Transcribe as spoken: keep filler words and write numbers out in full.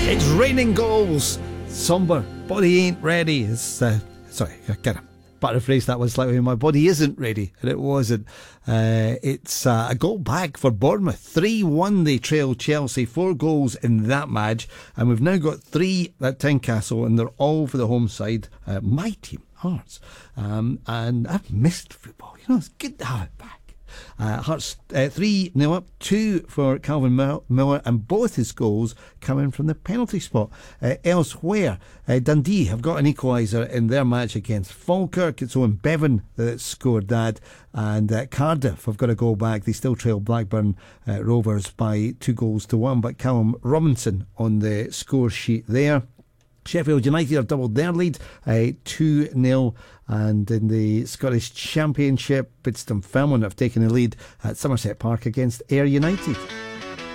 It's raining goals. Somber. Body ain't ready. It's, uh, sorry, I kind of paraphrased that one slightly. My body isn't ready, and it wasn't. Uh, it's uh, a goal back for Bournemouth. three one they trail Chelsea. Four goals in that match. And we've now got three at Tynecastle, and they're all for the home side. Uh, my team, Hearts. Um, and I've missed football. You know, it's good to have it back. Uh, Hearts uh, three nil up, two for Calvin Miller, and both his goals coming from the penalty spot. Uh, elsewhere, uh, Dundee have got an equaliser in their match against Falkirk. It's Owen Bevan that scored that, and uh, Cardiff have got a goal back. They still trail Blackburn uh, Rovers by two goals to one, but Callum Robinson on the score sheet there. Sheffield United have doubled their lead, uh, two nil, and in the Scottish Championship, Bidston Fairmont have taken the lead at Somerset Park against Ayr United.